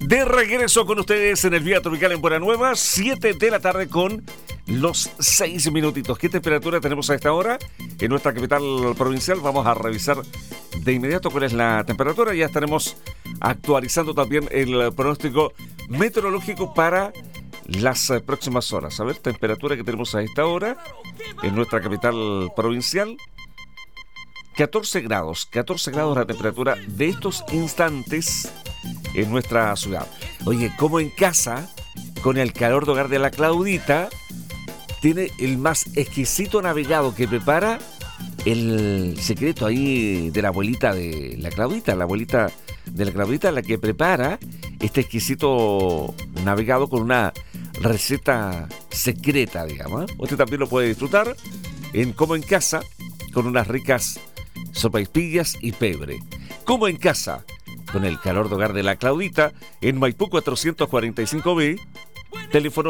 De regreso con ustedes en el Vía Tropical en Buena Nueva, 7 de la tarde con los 6 minutitos. ¿Qué temperatura tenemos a esta hora en nuestra capital provincial? Vamos a revisar de inmediato cuál es la temperatura. Ya estaremos actualizando también el pronóstico meteorológico para las próximas horas. A ver, temperatura que tenemos a esta hora en nuestra capital provincial. 14 grados la temperatura de estos instantes en nuestra ciudad. Oye, como en casa, con el calor de hogar de la Claudita, tiene el más exquisito navegado que prepara el secreto ahí de la abuelita de la Claudita, la que prepara este exquisito navegado con una receta secreta, digamos. Usted también lo puede disfrutar en Como en Casa, con unas ricas sopaipillas y pebre. Como en casa, con el calor de hogar de la Claudita, en Maipú 445B, teléfono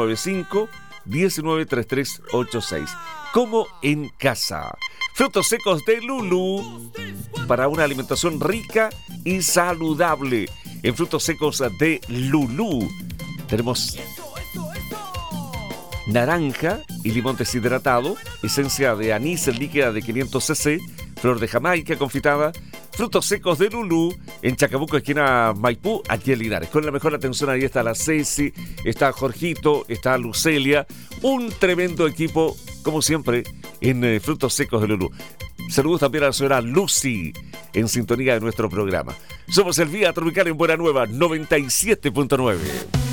995-193386. Como en casa. Frutos secos de Lulú, para una alimentación rica y saludable. En Frutos secos de Lulú tenemos naranja y limón deshidratado, esencia de anís líquida de 500 cc, flor de Jamaica confitada. Frutos secos de Lulú, en Chacabuco, esquina Maipú, aquí en Linares. Con la mejor atención, ahí está la Ceci, está Jorgito, está Lucelia. Un tremendo equipo, como siempre, en Frutos secos de Lulú. Saludos también a la señora Lucy, en sintonía de nuestro programa. Somos el Vía Tropical en Buena Nueva, 97.9.